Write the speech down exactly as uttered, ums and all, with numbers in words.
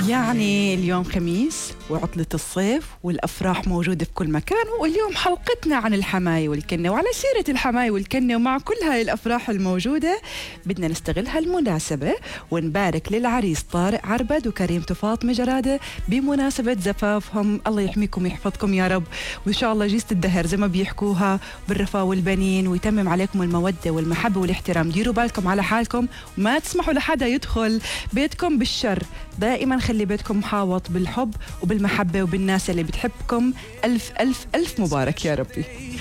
يعني اليوم خميس وعطلة الصيف والأفراح موجودة في كل مكان، واليوم حلقتنا عن الحماية والكنة. وعلى سيرة الحماية والكنة ومع كل هاي الأفراح الموجودة بدنا نستغل هالمناسبة ونبارك للعريس طارق عربد وكريم فاطمة جرادة بمناسبة زفافهم. الله يحميكم ويحفظكم يا رب، وإن شاء الله جيزة الدهر زي ما بيحكوها بالرفاه والبنين، ويتمم عليكم المودة والمحبة والاحترام. ديروا بالكم على حالكم وما تسمحوا لحدا يدخل بيتكم بالشر. دائما خلي بيتكم محاوط بالحب وبالمحبة وبالناس اللي بتحبكم. ألف ألف ألف مبارك يا ربي.